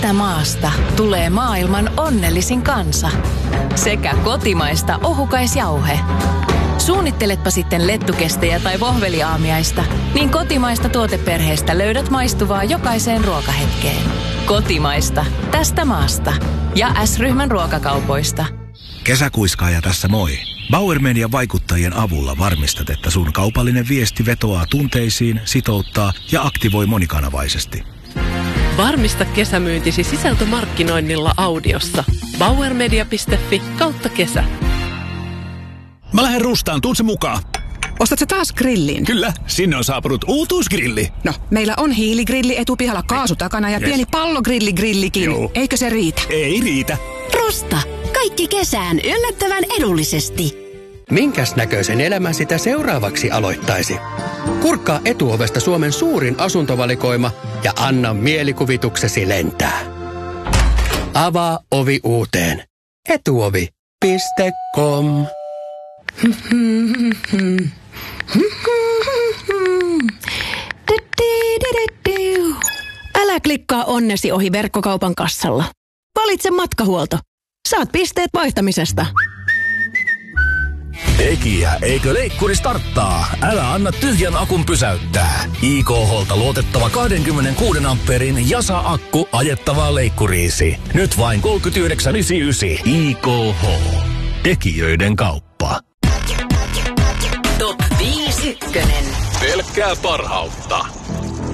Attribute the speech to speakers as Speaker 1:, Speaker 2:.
Speaker 1: Tästä maasta tulee maailman onnellisin kansa. Sekä kotimaista ohukaisjauhe. Suunnitteletpa sitten lettukestejä tai vohveliaamiaista, niin kotimaista tuoteperheestä löydät maistuvaa jokaiseen ruokahetkeen. Kotimaista. Tästä maasta. Ja S-ryhmän ruokakaupoista.
Speaker 2: Kesäkuiskaaja tässä moi. Bauer Median vaikuttajien avulla varmistat, että sun kaupallinen viesti vetoaa tunteisiin, sitouttaa ja aktivoi monikanavaisesti.
Speaker 3: Varmista kesämyyntisi sisältömarkkinoinnilla audiossa. bauermedia.fi/kesä.
Speaker 4: Mä lähden Rustaan, tuun se mukaan.
Speaker 5: Ostatko taas grillin?
Speaker 4: Kyllä, sinne on saapunut uutuusgrilli.
Speaker 5: No, meillä on hiiligrilli etupihalla kaasu takana ja pieni pallogrilligrillikin.
Speaker 4: Joo.
Speaker 5: Eikö se riitä?
Speaker 4: Ei riitä.
Speaker 6: Rusta. Kaikki kesään yllättävän edullisesti.
Speaker 7: Minkäs näköisen elämän sitä seuraavaksi aloittaisi? Kurkkaa Etuovesta Suomen suurin asuntovalikoima ja anna mielikuvituksesi lentää. Avaa ovi uuteen. Etuovi.com.
Speaker 6: Älä klikkaa onnesi ohi verkkokaupan kassalla. Valitse matkahuolto. Saat pisteet vaihtamisesta.
Speaker 8: Tekijä, eikö leikkuri starttaa? Älä anna tyhjän akun pysäyttää. IKH:lta luotettava 26 amperin Jasa-akku ajettavaa leikkuriisi. Nyt vain 39,99. IKH. Tekijöiden kauppa.
Speaker 1: Top 5 ykkönen.
Speaker 8: Pelkkää parhautta.